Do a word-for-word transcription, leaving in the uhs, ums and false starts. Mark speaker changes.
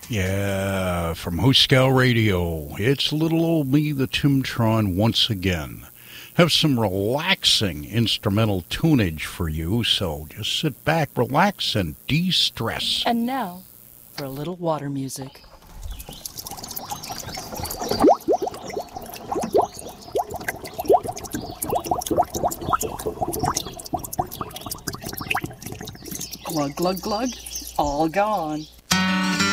Speaker 1: Yeah, from Hooskow Radio, it's little old me, the Timtron, once again. Have some relaxing instrumental tunage for you, so just sit back, relax, and de-stress.
Speaker 2: And now, for a little water music. Glug, glug, glug, all gone.